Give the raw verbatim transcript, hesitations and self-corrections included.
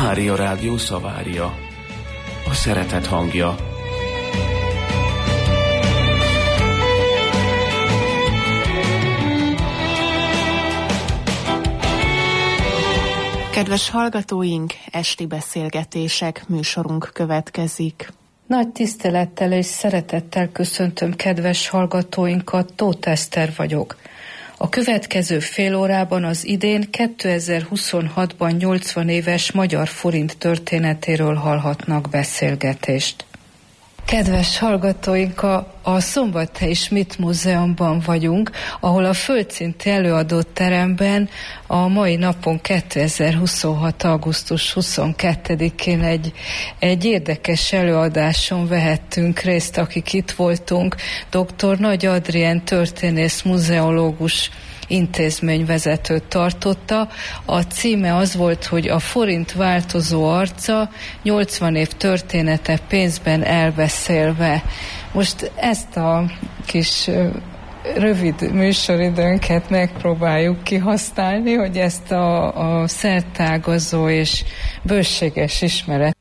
Mária Rádió szavária, a szeretet hangja. Kedves hallgatóink, esti beszélgetések műsorunk következik. Nagy tisztelettel és szeretettel köszöntöm kedves hallgatóinkat, Tóth Eszter vagyok. A következő fél órában az idén kétezer-huszonhatban nyolcvan éves magyar forint történetéről hallhatnak beszélgetést. Kedves hallgatóink, a, a Szombathelyi Schmidt Múzeumban vagyunk, ahol a földszinti előadóteremben a mai napon kétezer-huszonhat. augusztus huszonkettedikén egy, egy érdekes előadáson vehettünk részt, akik itt voltunk. doktor Nagy Adrien történész, muzeológus, intézményvezetőt tartotta. A címe az volt, hogy a forint változó arca, nyolcvan év története pénzben elbeszélve. Most ezt a kis rövid műsoridőnket megpróbáljuk kihasználni, hogy ezt a, a szertágazó és bőséges ismeret